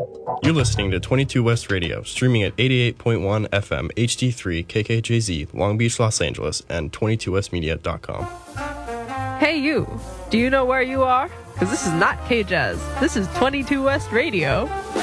You're listening to 22 West Radio, streaming at 88.1 FM HD3 KKJZ, Long Beach, Los Angeles, and 22westmedia.com. Hey you, do you know where you are? Because this is not K-Jazz. This is 22 West Radio.